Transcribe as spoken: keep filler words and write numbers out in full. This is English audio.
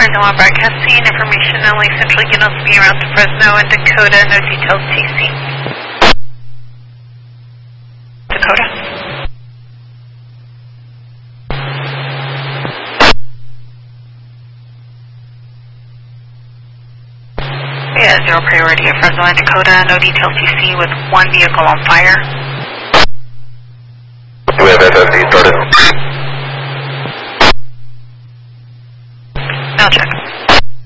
nine one broadcasting information only central units being around to Fresno and Dakota, no details T C. Dakota. Yeah, zero priority at Fresno and Dakota, no details T C with one vehicle on fire.